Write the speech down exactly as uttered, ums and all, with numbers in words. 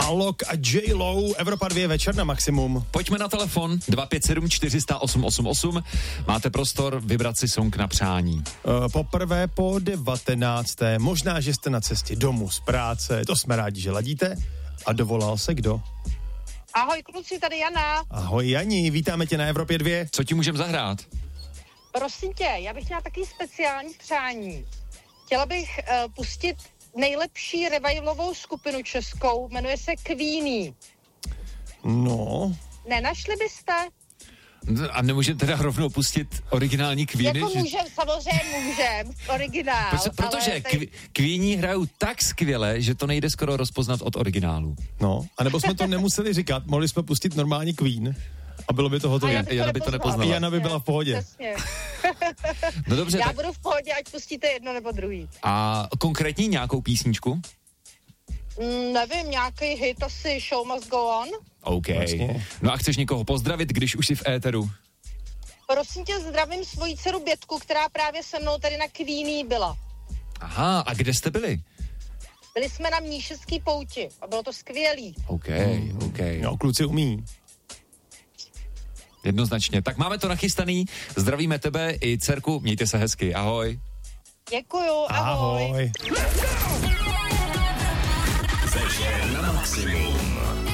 Alok a J-Lo, Evropa dva večer na maximum. Pojďme na telefon dva pět sedm čtyři nula nula osm osm osm. Máte prostor vybrat si song na přání. Uh, poprvé po devatenácté Možná, že jste na cestě domů z práce, to jsme rádi, že ladíte. A dovolal se kdo? Ahoj kluci, tady Jana. Ahoj Jani, vítáme tě na Evropě dva. Co ti můžem zahrát? Prosím tě, já bych měla takový speciální přání. Chtěla bych uh, pustit nejlepší revivalovou skupinu českou, jmenuje se Queenie. No. Nenašli byste? A nemůžeme teda rovnou pustit originální Queeny? Jako můžem, samozřejmě můžem, originál. Proč, protože tady... Queeni hrajou tak skvěle, že to nejde skoro rozpoznat od originálu. No, anebo jsme to nemuseli říkat, mohli jsme pustit normální Queen a bylo by to hotové. Jana by to nepoznala. Jana by byla v pohodě. Přesně. No dobře, já tak... budu v pohodě, ať pustíte jedno nebo druhý. A konkrétní nějakou písničku? Mm, nevím, nějaký hit asi Show Must Go On. OK. Vlastně. No a chceš někoho pozdravit, když už jsi v éteru? Prosím tě, zdravím svoji dceru Bětku, která právě se mnou tady na Queenie byla. Aha, a kde jste byli? Byli jsme na Mníšecký pouti a bylo to skvělý. OK, OK. No, kluci umí. Jednoznačně. Tak máme to nachystaný. Zdravíme tebe i dcerku. Mějte se hezky. Ahoj. Děkuju, ahoj. Ahoj. Večer na maximum.